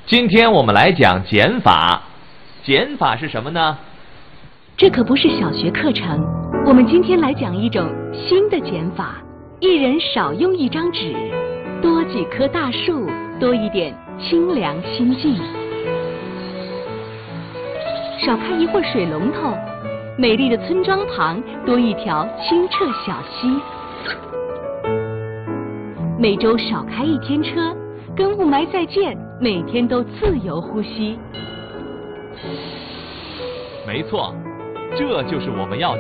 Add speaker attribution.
Speaker 1: 今天我们来讲减法。减法是什么呢？
Speaker 2: 这可不是小学课程，我们今天来讲一种新的减法：一人少用一张纸，多几棵大树，多一点清凉心境；少开一会儿水龙头，美丽的村庄旁多一条清澈小溪；每周少开一天车，跟雾霾再见，每天都自由呼吸。
Speaker 1: 没错，这就是我们要